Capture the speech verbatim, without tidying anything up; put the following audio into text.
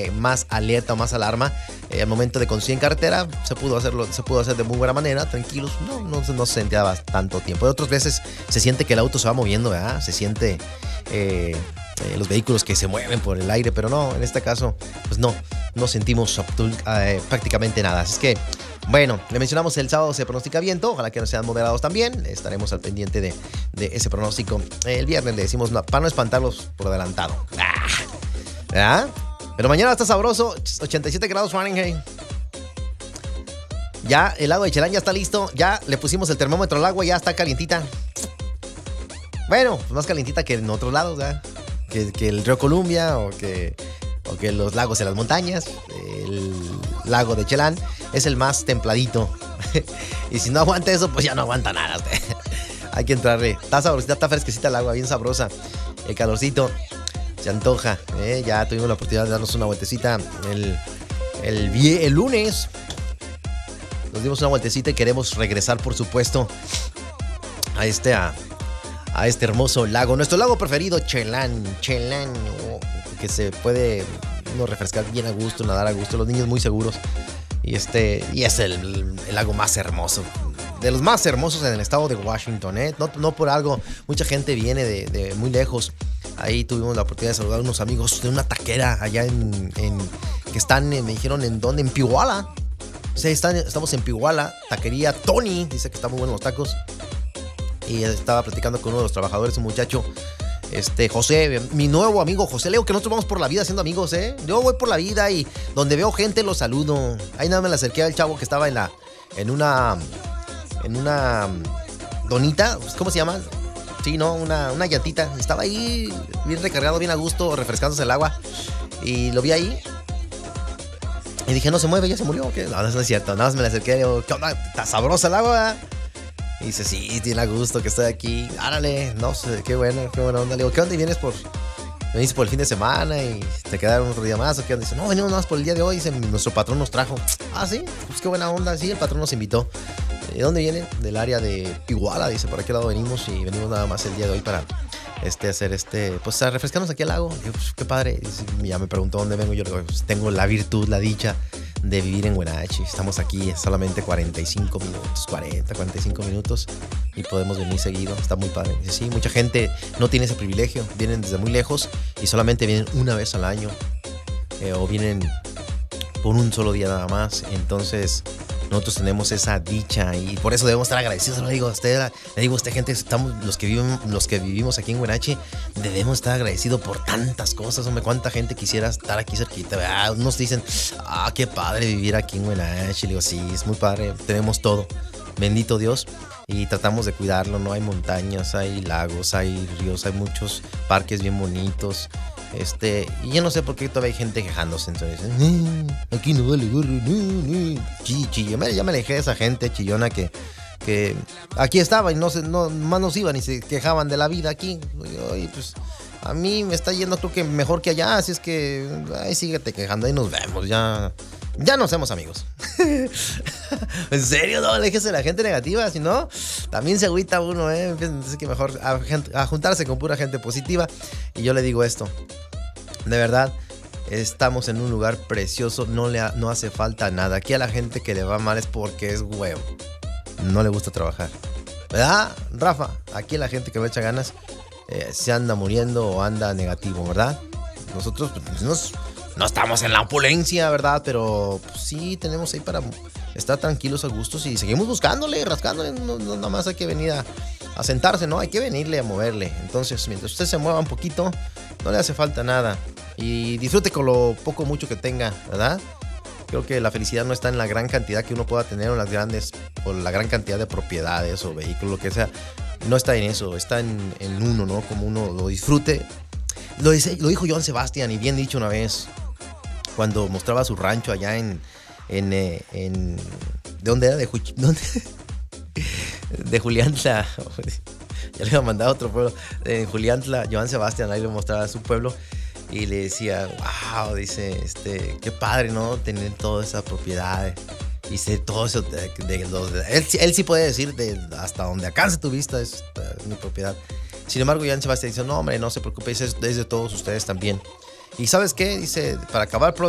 eh, más alerta o más alarma. Eh, al momento de conducir en carretera se pudo hacerlo, se pudo hacer de muy buena manera, tranquilos, no, no, no se sentía tanto tiempo. De otras veces se siente que el auto se va moviendo, ¿verdad? Se siente eh, eh, los vehículos que se mueven por el aire, pero no, en este caso, pues no, no sentimos eh, prácticamente nada. Así es que, bueno, le mencionamos el sábado se pronostica viento, ojalá que no sean moderados también, estaremos al pendiente de, de ese pronóstico. El viernes le decimos no, para no espantarlos por adelantado. Ah, ¿verdad? Pero mañana está sabroso, ochenta y siete grados Fahrenheit. Ya el lago de Chelán ya está listo, ya le pusimos el termómetro al agua, ya está calientita. Bueno, pues más calientita que en otros lados, ¿verdad? Que, que el río Columbia o que, o que los lagos en las montañas. El lago de Chelán es el más templadito. Y si no aguanta eso, pues ya no aguanta nada. Hay que entrarle. Está sabrosita, está fresquecita el agua, bien sabrosa. El calorcito se antoja. ¿eh? Ya tuvimos la oportunidad de darnos una vueltecita el, el, el lunes. Nos dimos una vueltecita y queremos regresar, por supuesto, a este, a, a este hermoso lago. Nuestro lago preferido, Chelán. Chelán, oh, que se puede uno refrescar bien a gusto, nadar a gusto. Los niños muy seguros. Y, este, y es el, el lago más hermoso. De los más hermosos en el estado de Washington. ¿eh? No, no por algo, mucha gente viene de, de muy lejos. Ahí tuvimos la oportunidad de saludar a unos amigos de una taquera allá en, en que están, me dijeron, ¿en dónde? En Piguala. Sí, están, estamos en Piguala, taquería Tony, dice que están muy buenos los tacos. Y estaba platicando con uno de los trabajadores, un muchacho, este, José, mi nuevo amigo José. Leo que nosotros vamos por la vida siendo amigos, ¿eh? Yo voy por la vida y donde veo gente los saludo. Ahí nada me le acerqué al chavo que estaba en la, en una, en una donita, ¿cómo se llama? Sí, ¿no? Una, una llantita. Estaba ahí bien recargado, bien a gusto, refrescándose el agua. Y lo vi ahí. Y dije, no se mueve, ya se murió. ¿Qué? No, no es cierto. Nada más me le acerqué y digo, ¿qué onda? ¿Está sabrosa el agua? Y dice, sí, tiene a gusto que estoy aquí. Árale, no sé, qué bueno, qué buena onda. Le digo, ¿qué onda? ¿Y vienes por, venís por el fin de semana y te quedaron otro día más? ¿O qué onda? Dice, no, venimos nada más por el día de hoy. Dice, nuestro patrón nos trajo. Ah, sí, pues qué buena onda. Sí, el patrón nos invitó. ¿De dónde viene? Del área de Iguala, dice, ¿por qué lado venimos? Y venimos nada más el día de hoy para este, hacer este, pues a refrescarnos aquí al lago. Y yo, pues qué padre. Y ya me preguntó dónde vengo. Yo le digo, pues tengo la virtud, la dicha de vivir en Wenatchee. Estamos aquí solamente cuarenta y cinco minutos, cuarenta, cuarenta y cinco minutos y podemos venir seguido. Está muy padre. Dice, sí, mucha gente no tiene ese privilegio. Vienen desde muy lejos y solamente vienen una vez al año eh, o vienen por un solo día nada más. Entonces nosotros tenemos esa dicha y por eso debemos estar agradecidos. Le digo a usted, le digo a usted, gente, estamos, los que viven, los que vivimos aquí en Wenatchee, debemos estar agradecidos por tantas cosas. Hombre, cuánta gente quisiera estar aquí cerquita. ¿Verdad? Unos dicen, ah, qué padre vivir aquí en Wenatchee. Le digo, sí, es muy padre, tenemos todo. Bendito Dios. Y tratamos de cuidarlo, ¿no? Hay montañas, hay lagos, hay ríos, hay muchos parques bien bonitos. Este, y yo no sé por qué todavía hay gente quejándose. Entonces, eh, aquí no vale gorro, no, no. Chi, chi, ya me, ya me alejé de esa gente chillona que, que aquí estaba y no, se, no más nos iban y se quejaban de la vida aquí. Y pues a mí me está yendo, creo que mejor que allá. Así es que ahí síguete quejando, ahí nos vemos. Ya, ya nos hacemos amigos. En serio, no alejes de la gente negativa, si no, también se agüita uno, ¿eh? Así que mejor a, a juntarse con pura gente positiva. Y yo le digo esto, de verdad, estamos en un lugar precioso, no, le ha, no hace falta nada. Aquí a la gente que le va mal es porque es huevo, no le gusta trabajar, ¿verdad, Rafa? Aquí a la gente que no echa ganas eh, se anda muriendo o anda negativo, ¿verdad? Nosotros pues, nos, no estamos en la opulencia, ¿verdad? Pero pues, sí tenemos ahí para estar tranquilos, a gustos y seguimos buscándole, rascándole. No, no, nada más hay que venir a, a sentarse, ¿no? Hay que venirle a moverle. Entonces, mientras usted se mueva un poquito, no le hace falta nada. Y disfrute con lo poco mucho que tenga, ¿verdad? Creo que la felicidad no está en la gran cantidad que uno pueda tener o en las grandes, o la gran cantidad de propiedades o vehículos, lo que sea. No está en eso, está en, en uno, ¿no? Como uno lo disfrute. Lo, dice, lo dijo Joan Sebastián, y bien dicho una vez, cuando mostraba su rancho allá en... en, eh, en ¿de dónde era? ¿De, Juch, ¿dónde? De Juliantla. Ya le iba a mandar a otro pueblo. En Juliantla, Joan Sebastián ahí le mostraba a su pueblo y le decía, wow, dice, este, qué padre, ¿no? Tener toda esa propiedad. Dice, todo eso, de, de, de, de, él, él sí puede decir de hasta donde alcance tu vista es uh, mi propiedad. Sin embargo, Joan Sebastián dice, no, hombre, no se preocupe, es, es de todos ustedes también. ¿Y sabes qué? Dice, para acabar pronto,